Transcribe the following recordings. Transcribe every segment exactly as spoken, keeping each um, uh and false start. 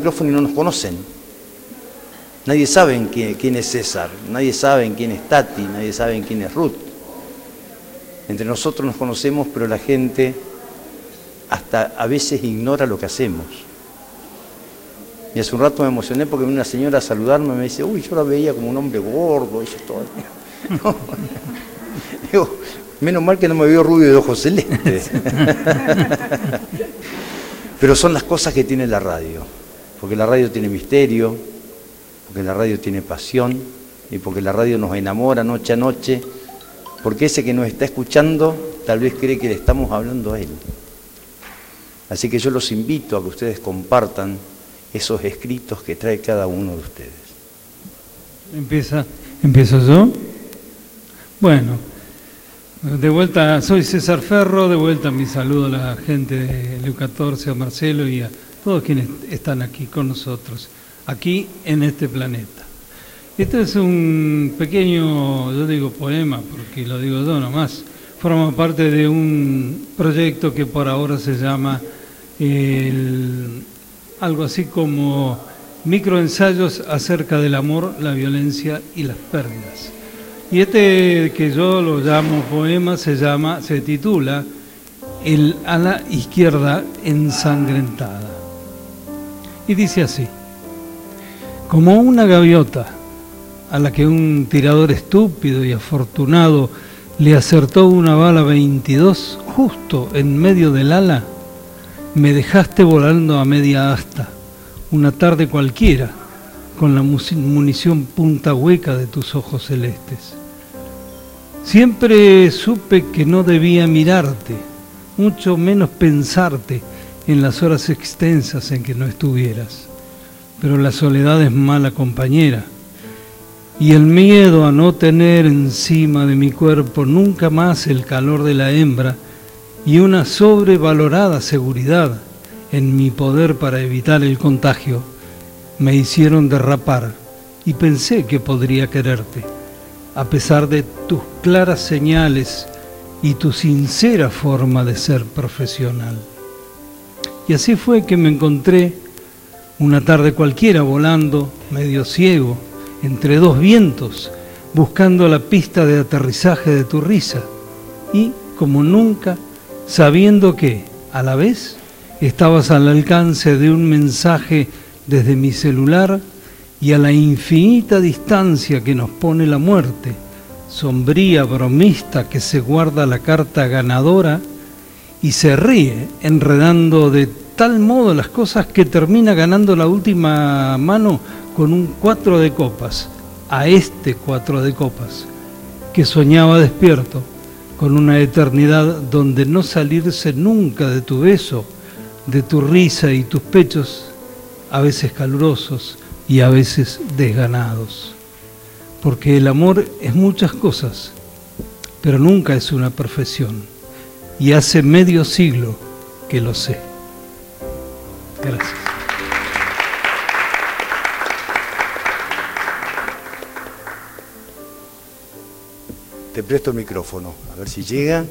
micrófono y no nos conocen. Nadie sabe quién, quién es César, nadie sabe quién es Tati, nadie sabe quién es Ruth. Entre nosotros nos conocemos, pero la gente hasta a veces ignora lo que hacemos. Y hace un rato me emocioné porque vino una señora a saludarme y me dice, uy, yo la veía como un hombre gordo, y yo todo. No. Digo, menos mal que no me veo rubio de ojos celestes. Pero son las cosas que tiene la radio, porque la radio tiene misterio, porque la radio tiene pasión y porque la radio nos enamora noche a noche, porque ese que nos está escuchando tal vez cree que le estamos hablando a él. Así que yo los invito a que ustedes compartan esos escritos que trae cada uno de ustedes. Empieza, ¿Empiezo yo? Bueno, de vuelta, soy César Ferro, de vuelta mi saludo a la gente de Leo catorce, a Marcelo y a todos quienes están aquí con nosotros, aquí en este planeta. Este es un pequeño, yo digo poema, porque lo digo yo nomás, forma parte de un proyecto que por ahora se llama el, algo así como microensayos acerca del amor, la violencia y las pérdidas. Y este que yo lo llamo poema se llama, se titula El ala izquierda ensangrentada. Y dice así: como una gaviota a la que un tirador estúpido y afortunado le acertó una bala veintidós justo en medio del ala, me dejaste volando a media asta, una tarde cualquiera, con la munición punta hueca de tus ojos celestes. Siempre supe que no debía mirarte, mucho menos pensarte en las horas extensas en que no estuvieras. Pero la soledad es mala compañera, y el miedo a no tener encima de mi cuerpo nunca más el calor de la hembra y una sobrevalorada seguridad en mi poder para evitar el contagio, me hicieron derrapar y pensé que podría quererte, a pesar de tus claras señales y tu sincera forma de ser profesional. Y así fue que me encontré una tarde cualquiera volando, medio ciego, entre dos vientos, buscando la pista de aterrizaje de tu risa y, como nunca, sabiendo que, a la vez, estabas al alcance de un mensaje desde mi celular y a la infinita distancia que nos pone la muerte, sombría bromista que se guarda la carta ganadora y se ríe enredando de tal modo las cosas que termina ganando la última mano con un cuatro de copas, a este cuatro de copas, que soñaba despierto con una eternidad donde no salirse nunca de tu beso, de tu risa y tus pechos, a veces calurosos y a veces desganados. Porque el amor es muchas cosas, pero nunca es una perfección, y hace medio siglo que lo sé. Gracias. Te presto el micrófono, a ver si llega.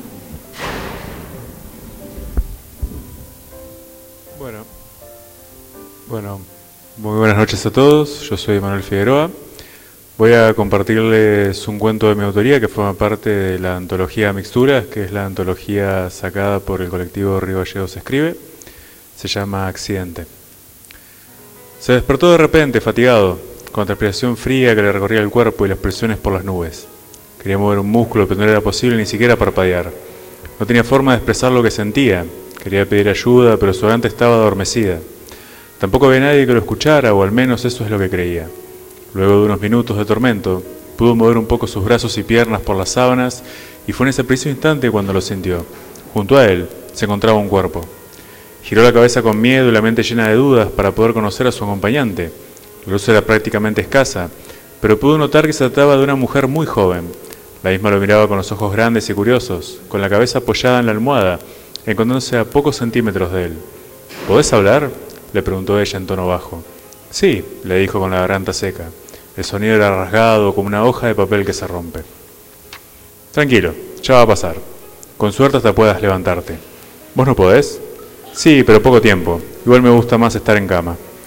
Bueno, bueno, muy buenas noches a todos. Yo soy Manuel Figueroa. Voy a compartirles un cuento de mi autoría que forma parte de la antología Mixturas, que es la antología sacada por el colectivo Río Gallegos Escribe. Se llama Accidente. Se despertó de repente, fatigado, con transpiración fría que le recorría el cuerpo y las presiones por las nubes. Quería mover un músculo, pero no era posible ni siquiera parpadear. No tenía forma de expresar lo que sentía. Quería pedir ayuda, pero su garganta estaba adormecida. Tampoco había nadie que lo escuchara, o al menos eso es lo que creía. Luego de unos minutos de tormento, pudo mover un poco sus brazos y piernas por las sábanas, y fue en ese preciso instante cuando lo sintió. Junto a él se encontraba un cuerpo. Giró la cabeza con miedo y la mente llena de dudas para poder conocer a su acompañante. La luz era prácticamente escasa, pero pudo notar que se trataba de una mujer muy joven. La misma lo miraba con los ojos grandes y curiosos, con la cabeza apoyada en la almohada, encontrándose a pocos centímetros de él. ¿Podés hablar?, le preguntó ella en tono bajo. Sí, le dijo con la garganta seca. El sonido era rasgado como una hoja de papel que se rompe. Tranquilo, ya va a pasar. Con suerte hasta puedas levantarte. ¿Vos no podés? Sí, pero poco tiempo. Igual me gusta más estar en cama.